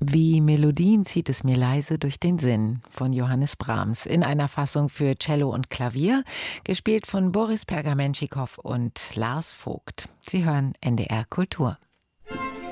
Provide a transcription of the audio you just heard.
Wie Melodien zieht es mir leise durch den Sinn von Johannes Brahms in einer Fassung für Cello und Klavier, gespielt von Boris Pergamenschikow und Lars Vogt. Sie hören NDR Kultur.